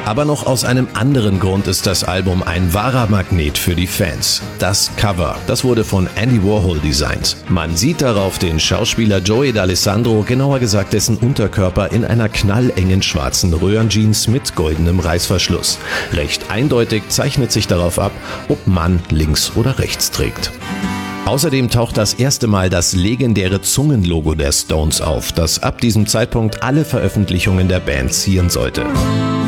Aber noch aus einem anderen Grund ist das Album ein wahrer Magnet für die Fans. Das Cover, das wurde von Andy Warhol designt. Man sieht darauf den Schauspieler Joey D'Alessandro, genauer gesagt dessen Unterkörper, in einer knallengen schwarzen Röhrenjeans mit goldenem Reißverschluss. Recht eindeutig zeichnet sich darauf ab, ob Mann links oder rechts trägt. Außerdem taucht das erste Mal das legendäre Zungenlogo der Stones auf, das ab diesem Zeitpunkt alle Veröffentlichungen der Band zieren sollte.